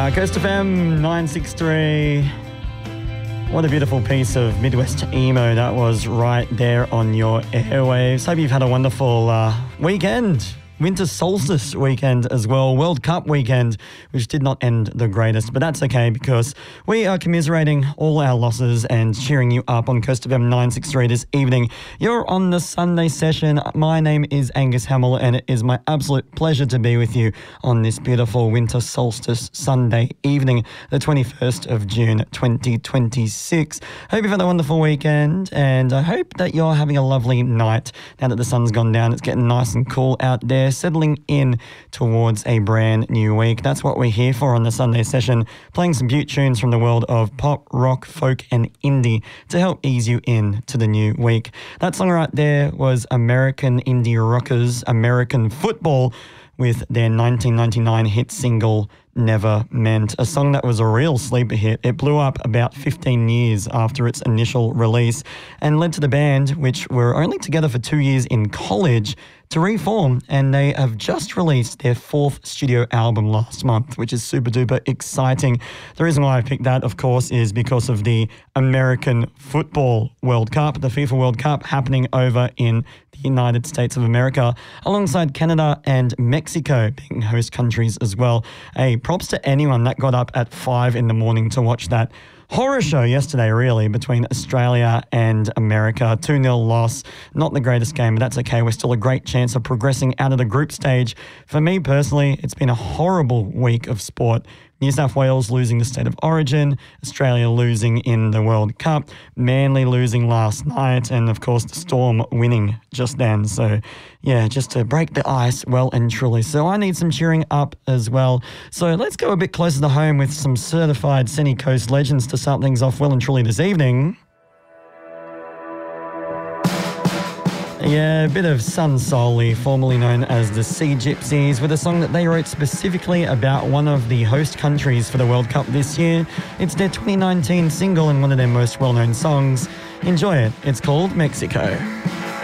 Coast FM 963. What a beautiful piece of Midwest emo that was right there on your airwaves. Hope you've had a wonderful weekend. Winter solstice weekend as well, World Cup weekend, which did not end the greatest, but that's okay because we are commiserating all our losses and cheering you up on Coast FM 963 this evening. You're on the Sunday session. My name is Angus Hamill and it is my absolute pleasure to be with you on this beautiful winter solstice Sunday evening, the 21st of June 2026. Hope you've had a wonderful weekend and I hope that you're having a lovely night now that the sun's gone down. It's getting nice and cool out there. Settling in towards a brand new week. That's what we're here for on the Sunday session, playing some beaut tunes from the world of pop, rock, folk and indie to help ease you in to the new week. That song right there was American Indie Rockers' American Football with their 1999 hit single Never Meant, a song that was a real sleeper hit. It blew up about 15 years after its initial release and led to the band, which were only together for 2 years in college, to reform, and they have just released their 4th studio album last month, which is super duper exciting. The reason why I picked that, of course, is because of the American Football World Cup, the FIFA World Cup happening over in the United States of America, alongside Canada and Mexico being host countries as well. Hey, props to anyone that got up at 5 in the morning to watch that horror show yesterday, really, between Australia and America. 2-0 loss. Not the greatest game, but that's okay. We're still a great chance of progressing out of the group stage. For me personally, it's been a horrible week of sport. New South Wales losing the State of Origin, Australia losing in the World Cup, Manly losing last night, and of course the Storm winning just then. So yeah, just to break the ice well and truly. So I need some cheering up as well. So let's go a bit closer to home with some certified Sunny Coast legends to start things off well and truly this evening. Yeah, a bit of Sun Soli, formerly known as the Sea Gypsies, with a song that they wrote specifically about one of the host countries for the World Cup this year. It's their 2019 single and one of their most well-known songs. Enjoy it. It's called Mexico.